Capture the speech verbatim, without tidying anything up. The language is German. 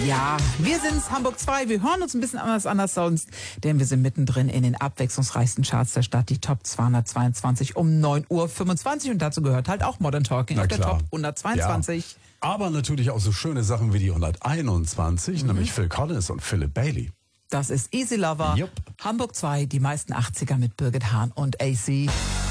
Ja, wir sind's, Hamburg zwei. Wir hören uns ein bisschen anders anders sonst, denn wir sind mittendrin in den abwechslungsreichsten Charts der Stadt, die Top zweihundertzweiundzwanzig um neun Uhr fünfundzwanzig. Und dazu gehört halt auch Modern Talking Na auf der klar. Top hundertzweiundzwanzig. Ja. Aber natürlich auch so schöne Sachen wie die hunderteinundzwanzig, Mhm. nämlich Phil Collins und Philip Bailey. Das ist Easy Lover. Jupp. Hamburg zwei, die meisten achtziger mit Birgit Hahn und A C.